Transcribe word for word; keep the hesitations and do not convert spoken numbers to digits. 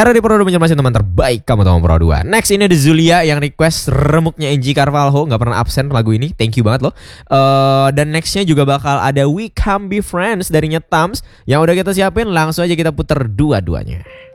Era di Pro dua menjadi teman terbaik kamu tahu Pro dua. Next ini ada Zulia yang request remuknya Angie Carvalho, nggak pernah absen lagu ini. Thank you banget loh. Uh, dan nextnya juga bakal ada We Can Be Friends dari Tams yang udah kita siapin. Langsung aja kita puter dua-duanya.